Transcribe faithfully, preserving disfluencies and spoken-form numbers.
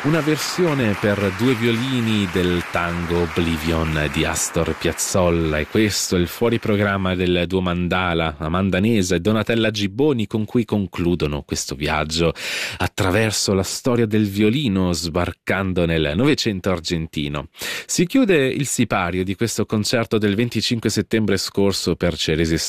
Una versione per due violini del tango Oblivion di Astor Piazzolla, e questo è il fuori programma del duo Mandala, Amanda Nesa e Donatella Gibboni, con cui concludono questo viaggio attraverso la storia del violino, sbarcando nel Novecento argentino. Si chiude il sipario di questo concerto del venticinque settembre scorso per Cerese